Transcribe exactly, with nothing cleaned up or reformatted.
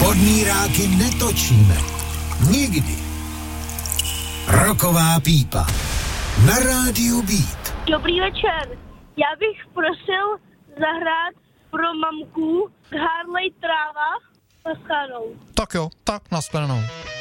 Odmíráky netočíme. Nikdy. Roková pípa. Na rádiu Beat. Dobrý večer. Já bych prosil zahrát pro mamku Harley Tráva. Naschledanou. Tak jo, tak nashledanou.